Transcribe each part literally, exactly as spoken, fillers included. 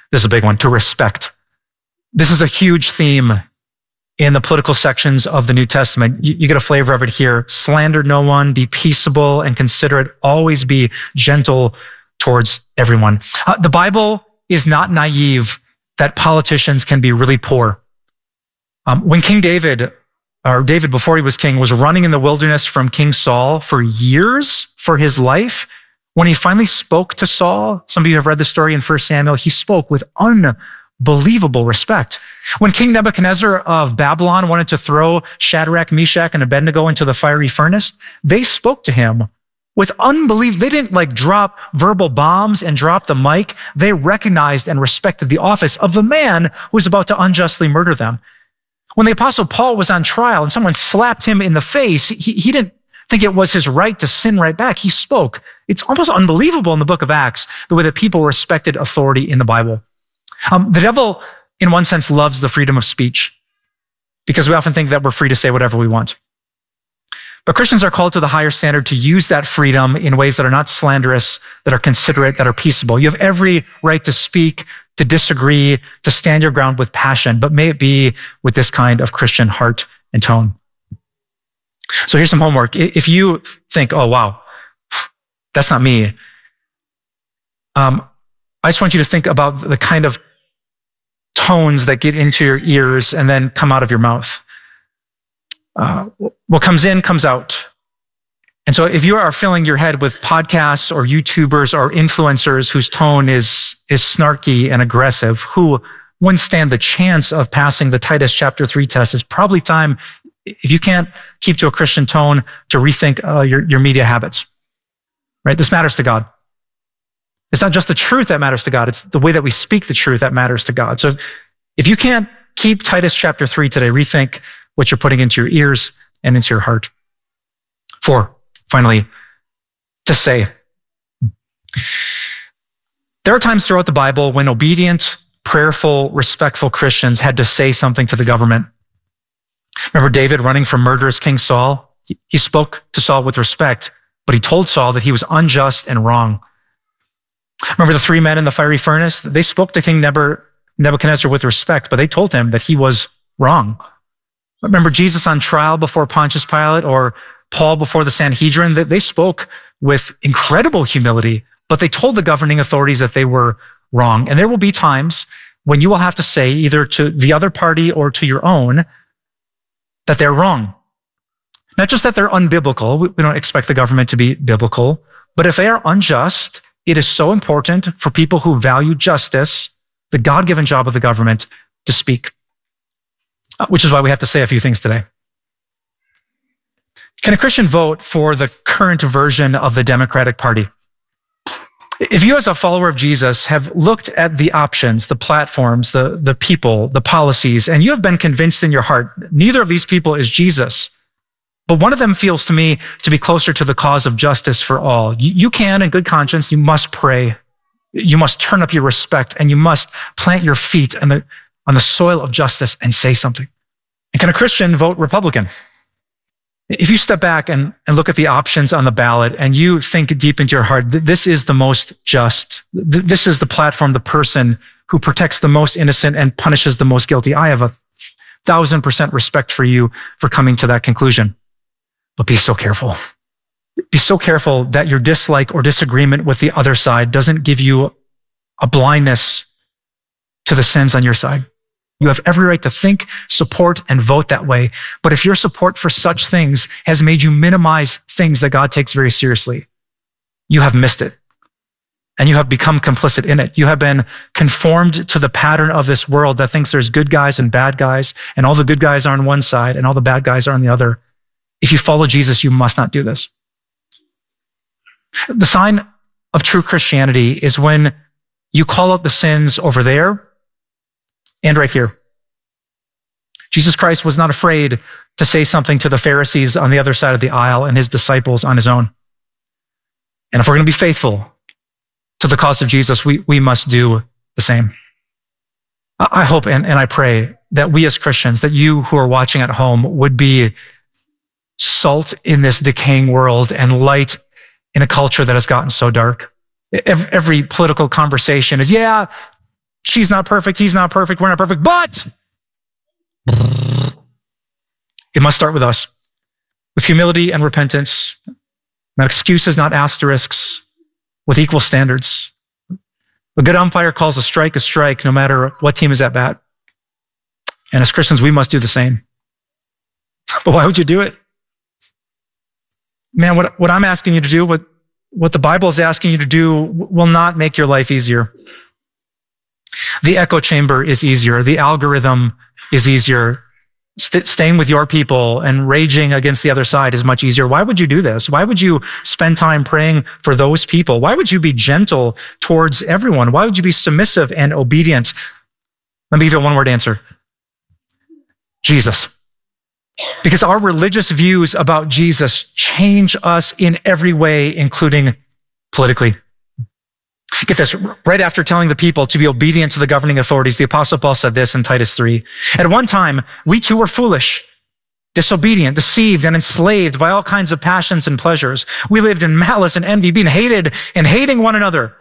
This is a big one, to respect. This is a huge theme in the political sections of the New Testament. You, you get a flavor of it here. Slander no one, be peaceable and considerate, always be gentle towards everyone. Uh, the Bible is not naive that politicians can be really poor. Um, when King David, or David before he was king, was running in the wilderness from King Saul for years for his life, when he finally spoke to Saul, some of you have read the story in First Samuel, he spoke with unbelievable respect. When King Nebuchadnezzar of Babylon wanted to throw Shadrach, Meshach, and Abednego into the fiery furnace, they spoke to him with unbelief. They didn't like drop verbal bombs and drop the mic. They recognized and respected the office of the man who was about to unjustly murder them. When the apostle Paul was on trial and someone slapped him in the face, he, he didn't think it was his right to sin right back. He spoke. It's almost unbelievable in the book of Acts, the way that people respected authority in the Bible. Um, the devil, in one sense, loves the freedom of speech because we often think that we're free to say whatever we want. But Christians are called to the higher standard to use that freedom in ways that are not slanderous, that are considerate, that are peaceable. You have every right to speak, to disagree, to stand your ground with passion, but may it be with this kind of Christian heart and tone. So here's some homework. If you think, oh, wow, that's not me, um, I just want you to think about the kind of tones that get into your ears and then come out of your mouth. Uh, what comes in comes out. And so if you are filling your head with podcasts or YouTubers or influencers whose tone is, is snarky and aggressive, who wouldn't stand the chance of passing the Titus chapter three test, it's probably time, if you can't keep to a Christian tone, to rethink uh, your, your media habits, right? This matters to God. It's not just the truth that matters to God. It's the way that we speak the truth that matters to God. So if you can't keep Titus chapter three today, rethink what you're putting into your ears and into your heart. Four, finally, to say. There are times throughout the Bible when obedient, prayerful, respectful Christians had to say something to the government. Remember David running from murderous King Saul? He spoke to Saul with respect, but he told Saul that he was unjust and wrong. Remember the three men in the fiery furnace? They spoke to King Nebuchadnezzar with respect, but they told him that he was wrong. Remember Jesus on trial before Pontius Pilate, or Paul before the Sanhedrin? They spoke with incredible humility, but they told the governing authorities that they were wrong. And there will be times when you will have to say either to the other party or to your own that they're wrong. Not just that they're unbiblical. We don't expect the government to be biblical, but if they are unjust, it is so important for people who value justice, the God-given job of the government, to speak. Which is why we have to say a few things today. Can a Christian vote for the current version of the Democratic Party? If you as a follower of Jesus have looked at the options, the platforms, the, the people, the policies, and you have been convinced in your heart, neither of these people is Jesus, but one of them feels to me to be closer to the cause of justice for all. You, you can, in good conscience, you must pray. You must turn up your respect, and you must plant your feet on the, on the soil of justice and say something. And can a Christian vote Republican? If you step back and, and look at the options on the ballot and you think deep into your heart, th- this is the most just, th- this is the platform, the person who protects the most innocent and punishes the most guilty, I have a thousand percent respect for you for coming to that conclusion. But be so careful. Be so careful that your dislike or disagreement with the other side doesn't give you a blindness to the sins on your side. You have every right to think, support, and vote that way. But if your support for such things has made you minimize things that God takes very seriously, you have missed it. And you have become complicit in it. You have been conformed to the pattern of this world that thinks there's good guys and bad guys, and all the good guys are on one side and all the bad guys are on the other. If you follow Jesus, you must not do this. The sign of true Christianity is when you call out the sins over there and right here. Jesus Christ was not afraid to say something to the Pharisees on the other side of the aisle and his disciples on his own. And if we're going to be faithful to the cause of Jesus, we, we must do the same. I hope and, and I pray that we as Christians, that you who are watching at home would be salt in this decaying world and light in a culture that has gotten so dark. Every, every political conversation is, yeah, She's not perfect. He's not perfect. We're not perfect. But it must start with us, with humility and repentance, not excuses, not asterisks, with equal standards. A good umpire calls a strike a strike, no matter what team is at bat. And as Christians, we must do the same. But why would you do it? Man, what, what I'm asking you to do, what, what the Bible is asking you to do, will not make your life easier. The echo chamber is easier. The algorithm is easier. St- staying with your people and raging against the other side is much easier. Why would you do this? Why would you spend time praying for those people? Why would you be gentle towards everyone? Why would you be submissive and obedient? Let me give you a one-word answer. Jesus. Because our religious views about Jesus change us in every way, including politically. Get this, right after telling the people to be obedient to the governing authorities, the Apostle Paul said this in Titus three. At one time, we too were foolish, disobedient, deceived, and enslaved by all kinds of passions and pleasures. We lived in malice and envy, being hated and hating one another.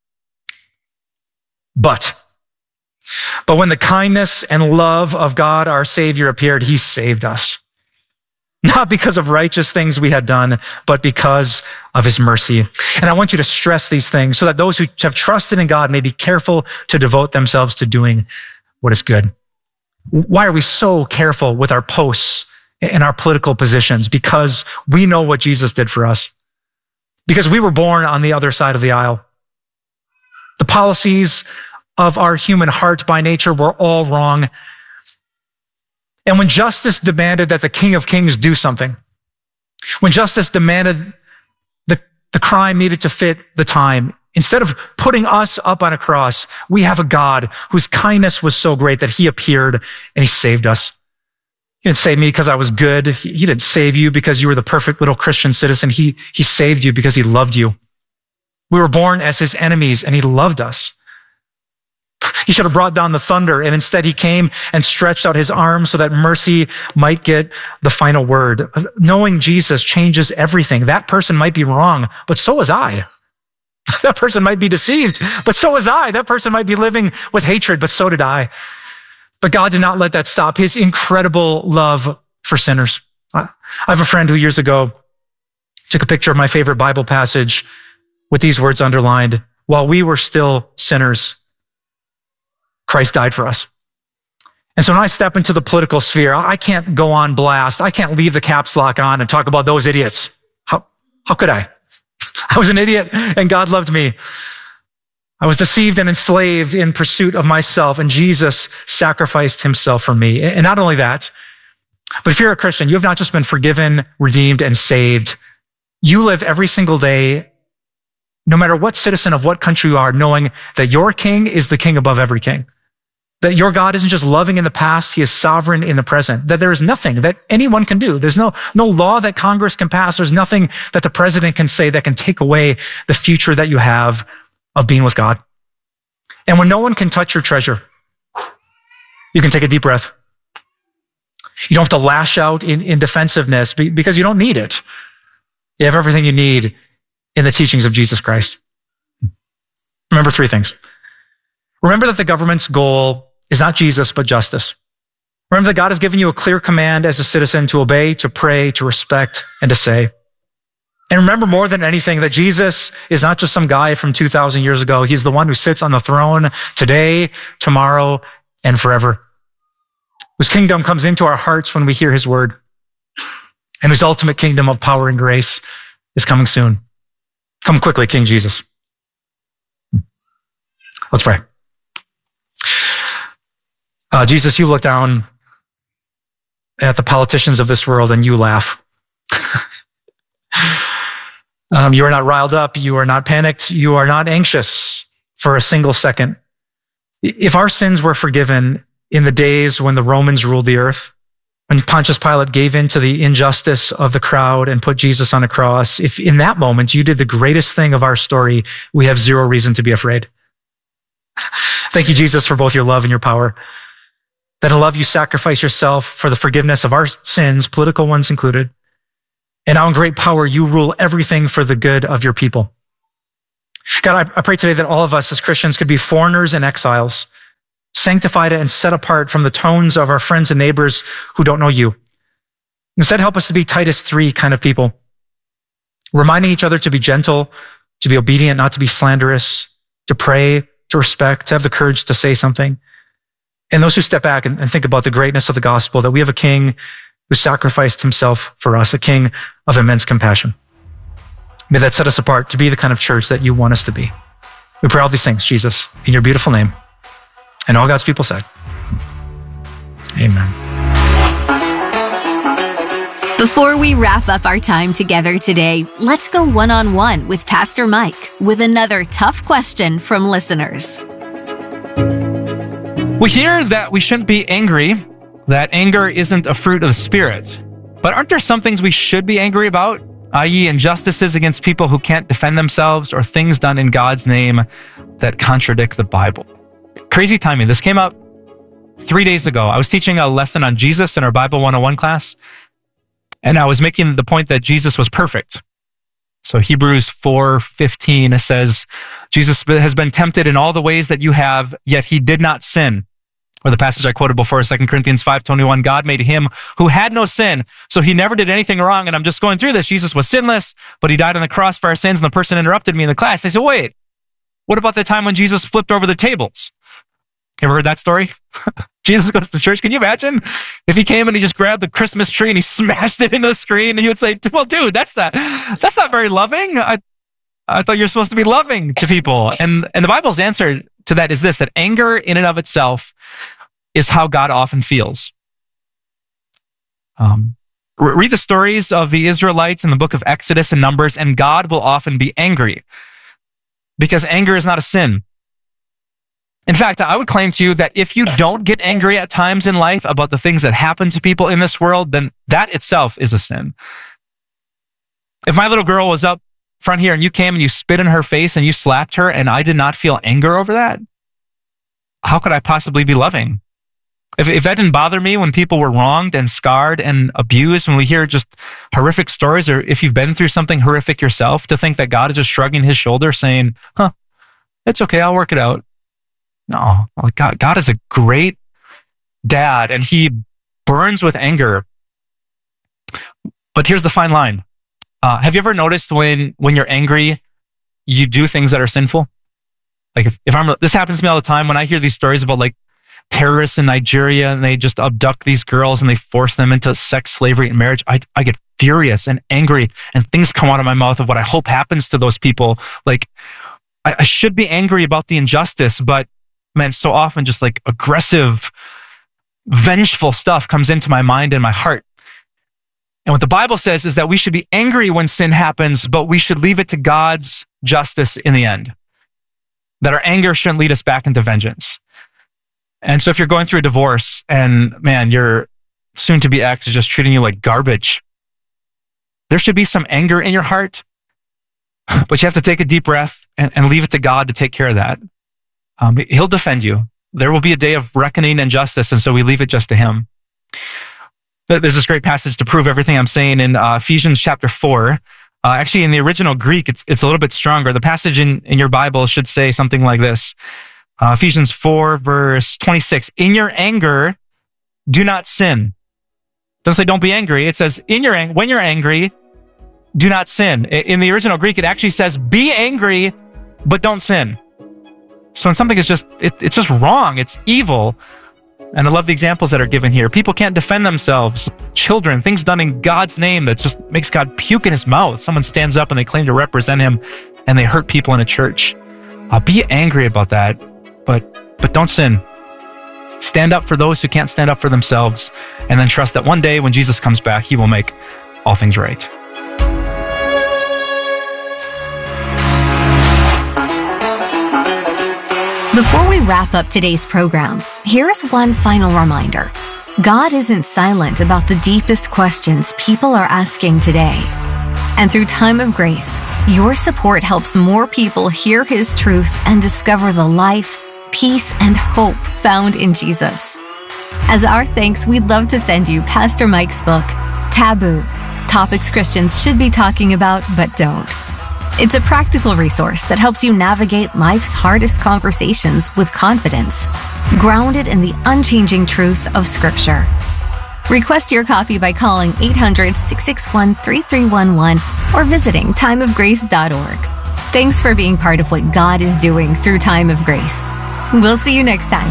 But, but when the kindness and love of God, our Savior, appeared, he saved us. Not because of righteous things we had done, but because of his mercy. And I want you to stress these things so that those who have trusted in God may be careful to devote themselves to doing what is good. Why are we so careful with our posts and our political positions? Because we know what Jesus did for us. Because we were born on the other side of the aisle. The policies of our human heart by nature were all wrong. And when justice demanded that the King of Kings do something, when justice demanded the, the crime needed to fit the time, instead of putting us up on a cross, we have a God whose kindness was so great that he appeared and he saved us. He didn't save me because I was good. He, he didn't save you because you were the perfect little Christian citizen. He, he saved you because he loved you. We were born as his enemies and he loved us. He should have brought down the thunder, and instead he came and stretched out his arms so that mercy might get the final word. Knowing Jesus changes everything. That person might be wrong, but so was I. That person might be deceived, but so was I. That person might be living with hatred, but so did I. But God did not let that stop his incredible love for sinners. I have a friend who years ago took a picture of my favorite Bible passage with these words underlined. While we were still sinners, Christ died for us. And so when I step into the political sphere, I can't go on blast. I can't leave the caps lock on and talk about those idiots. How, how could I? I was an idiot and God loved me. I was deceived and enslaved in pursuit of myself, and Jesus sacrificed himself for me. And not only that, but if you're a Christian, you have not just been forgiven, redeemed, and saved. You live every single day, no matter what citizen of what country you are, knowing that your king is the king above every king. That your God isn't just loving in the past, he is sovereign in the present. That there is nothing that anyone can do. There's no, no law that Congress can pass. There's nothing that the president can say that can take away the future that you have of being with God. And when no one can touch your treasure, you can take a deep breath. You don't have to lash out in, in defensiveness because you don't need it. You have everything you need in the teachings of Jesus Christ. Remember three things. Remember that the government's goal is not Jesus, but justice. Remember that God has given you a clear command as a citizen to obey, to pray, to respect, and to say. And remember more than anything that Jesus is not just some guy from two thousand years ago. He's the one who sits on the throne today, tomorrow, and forever. Whose kingdom comes into our hearts when we hear his word. And whose ultimate kingdom of power and grace is coming soon. Come quickly, King Jesus. Let's pray. Uh, Jesus, you look down at the politicians of this world and you laugh. um, you are not riled up. You are not panicked. You are not anxious for a single second. If our sins were forgiven in the days when the Romans ruled the earth, when Pontius Pilate gave in to the injustice of the crowd and put Jesus on a cross, if in that moment you did the greatest thing of our story, we have zero reason to be afraid. Thank you, Jesus, for both your love and your power. That in love you sacrifice yourself for the forgiveness of our sins, political ones included. And now in great power you rule everything for the good of your people. God, I, I pray today that all of us as Christians could be foreigners and exiles, sanctified and set apart from the tones of our friends and neighbors who don't know you. Instead, help us to be Titus three kind of people, reminding each other to be gentle, to be obedient, not to be slanderous, to pray, to respect, to have the courage to say something. And those who step back and, and think about the greatness of the gospel, that we have a king who sacrificed himself for us, a king of immense compassion. May that set us apart to be the kind of church that you want us to be. We pray all these things, Jesus, in your beautiful name. And all God's people said, amen. Before we wrap up our time together today, let's go one-on-one with Pastor Mike with another tough question from listeners. We hear that we shouldn't be angry, that anger isn't a fruit of the Spirit. But aren't there some things we should be angry about, that is injustices against people who can't defend themselves or things done in God's name that contradict the Bible? Crazy timing. This came up three days ago. I was teaching a lesson on Jesus in our Bible one oh one class, and I was making the point that Jesus was perfect. So Hebrews four fifteen says, Jesus has been tempted in all the ways that you have, yet he did not sin. Or the passage I quoted before, Second Corinthians five twenty-one, God made him who had no sin, so he never did anything wrong. And I'm just going through this. Jesus was sinless, but he died on the cross for our sins. And the person interrupted me in the class. They said, wait, what about the time when Jesus flipped over the tables? Ever heard that story? Jesus goes to church. Can you imagine if he came and he just grabbed the Christmas tree and he smashed it into the screen, and he would say, well, dude, that's not, that's not very loving. I, I thought you're supposed to be loving to people. And, and the Bible's answer to that is this, that anger in and of itself is how God often feels. Um, read the stories of the Israelites in the book of Exodus and Numbers, and God will often be angry because anger is not a sin. In fact, I would claim to you that if you don't get angry at times in life about the things that happen to people in this world, then that itself is a sin. If my little girl was up front here and you came and you spit in her face and you slapped her and I did not feel anger over that, how could I possibly be loving? If, if that didn't bother me when people were wronged and scarred and abused, when we hear just horrific stories, or if you've been through something horrific yourself, to think that God is just shrugging his shoulder saying, huh, it's okay, I'll work it out. No, God, God is a great dad and he burns with anger. But here's the fine line. Uh, have you ever noticed when, when you're angry, you do things that are sinful? Like if, if I'm, this happens to me all the time when I hear these stories about like terrorists in Nigeria and they just abduct these girls and they force them into sex, slavery, and marriage. I, I get furious and angry and things come out of my mouth of what I hope happens to those people. Like I, I should be angry about the injustice, but man, so often just like aggressive, vengeful stuff comes into my mind and my heart. And what the Bible says is that we should be angry when sin happens, but we should leave it to God's justice in the end. That our anger shouldn't lead us back into vengeance. And so if you're going through a divorce and man, your soon-to-be ex is just treating you like garbage, there should be some anger in your heart, but you have to take a deep breath and, and leave it to God to take care of that. Um, he'll defend you. There will be a day of reckoning and justice, and so we leave it just to him. There's this great passage to prove everything I'm saying in uh, Ephesians chapter four. Uh, actually, in the original Greek, it's it's a little bit stronger. The passage in, in your Bible should say something like this. Uh, Ephesians four, verse twenty-six. In your anger, do not sin. It doesn't say don't be angry. It says in your ang- when you're angry, do not sin. In the original Greek, it actually says be angry, but don't sin. So when something is just, it, it's just wrong, it's evil. And I love the examples that are given here. People can't defend themselves. Children, things done in God's name that just makes God puke in his mouth. Someone stands up and they claim to represent him and they hurt people in a church. Uh, be angry about that, but but don't sin. Stand up for those who can't stand up for themselves, and then trust that one day when Jesus comes back, he will make all things right. Before we wrap up today's program, here is one final reminder. God isn't silent about the deepest questions people are asking today. And through Time of Grace, your support helps more people hear his truth and discover the life, peace, and hope found in Jesus. As our thanks, we'd love to send you Pastor Mike's book, Taboo, Topics Christians Should Be Talking About But Don't. It's a practical resource that helps you navigate life's hardest conversations with confidence, grounded in the unchanging truth of Scripture. Request your copy by calling eight hundred, six six one, three three one one or visiting time of grace dot org. Thanks for being part of what God is doing through Time of Grace. We'll see you next time.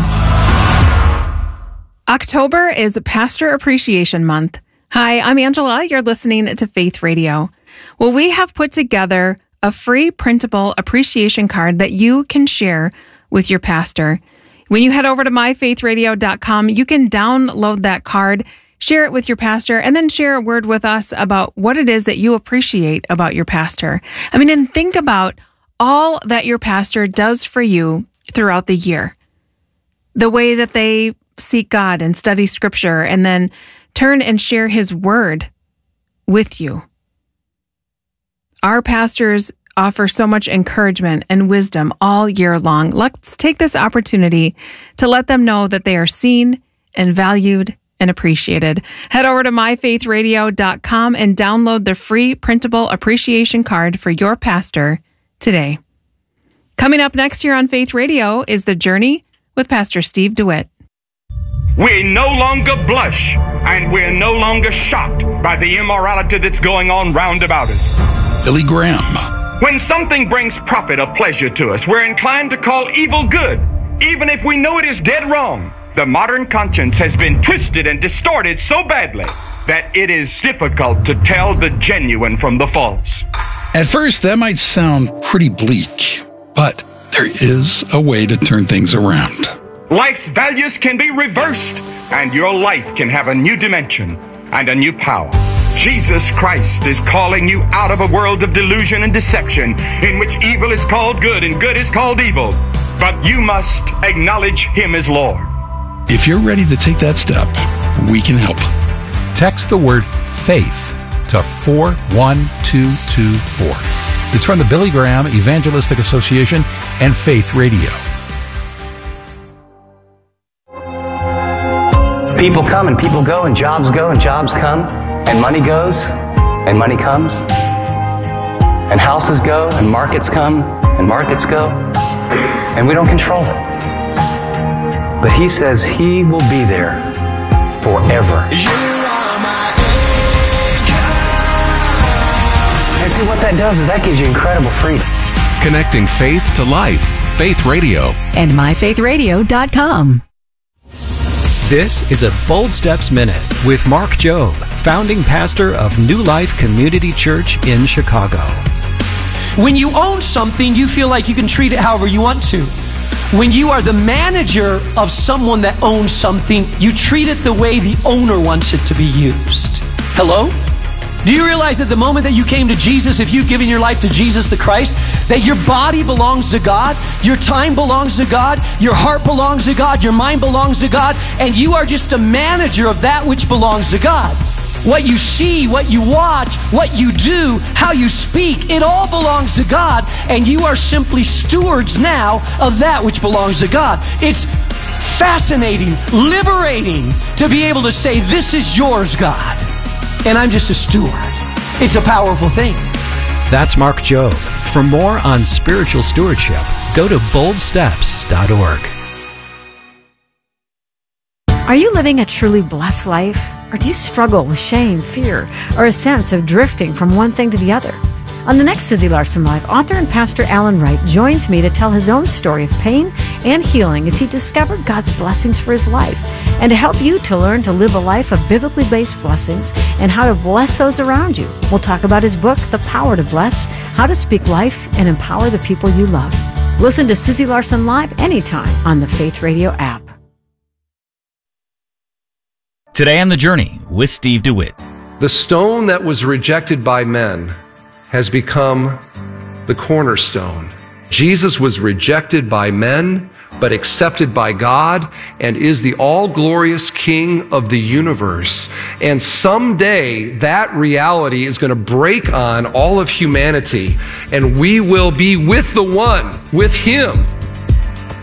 October is Pastor Appreciation Month. Hi, I'm Angela. You're listening to Faith Radio. Well, we have put together a free printable appreciation card that you can share with your pastor. When you head over to my faith radio dot com, you can download that card, share it with your pastor, and then share a word with us about what it is that you appreciate about your pastor. I mean, and think about all that your pastor does for you throughout the year. The way that they seek God and study Scripture and then turn and share His Word with you. Our pastors offer so much encouragement and wisdom all year long. Let's take this opportunity to let them know that they are seen and valued and appreciated. Head over to my faith radio dot com and download the free printable appreciation card for your pastor today. Coming up next year on Faith Radio is The Journey with Pastor Steve DeWitt. We no longer blush and we're no longer shocked by the immorality that's going on round about us. Billy Graham. When something brings profit or pleasure to us, we're inclined to call evil good, even if we know it is dead wrong. The modern conscience has been twisted and distorted so badly that it is difficult to tell the genuine from the false. At first, that might sound pretty bleak, but there is a way to turn things around. Life's values can be reversed, and your life can have a new dimension and a new power. Jesus Christ is calling you out of a world of delusion and deception in which evil is called good and good is called evil. But you must acknowledge Him as Lord. If you're ready to take that step, we can help. Text the word FAITH to four one two two four. It's from the Billy Graham Evangelistic Association and Faith Radio. People come and people go and jobs go and jobs come and money goes and money comes and houses go and markets come and markets go and we don't control it. But He says He will be there forever. And see what that does is that gives you incredible freedom. Connecting faith to life. Faith Radio. And my faith radio dot com. This is a Bold Steps Minute with Mark Jobe, founding pastor of New Life Community Church in Chicago. When you own something, you feel like you can treat it however you want to. When you are the manager of someone that owns something, you treat it the way the owner wants it to be used. Hello? Do you realize that the moment that you came to Jesus, if you've given your life to Jesus the Christ, that your body belongs to God, your time belongs to God, your heart belongs to God, your mind belongs to God, and you are just a manager of that which belongs to God. What you see, what you watch, what you do, how you speak, it all belongs to God, and you are simply stewards now of that which belongs to God. It's fascinating, liberating to be able to say, this is yours, God, and I'm just a steward. It's a powerful thing. That's Mark Jobe. For more on spiritual stewardship, go to bold steps dot org. Are you living a truly blessed life? Or do you struggle with shame, fear, or a sense of drifting from one thing to the other? On the next Susie Larson Live, author and pastor Alan Wright joins me to tell his own story of pain and healing as he discovered God's blessings for his life, and to help you to learn to live a life of biblically based blessings and how to bless those around you. We'll talk about his book, The Power to Bless, how to speak life and empower the people you love. Listen to Susie Larson Live anytime on the Faith Radio app. Today on The Journey with Steve DeWitt. The stone that was rejected by men has become the cornerstone. Jesus was rejected by men, but accepted by God, and is the all-glorious King of the universe. And someday that reality is going to break on all of humanity, and we will be with the one, with Him,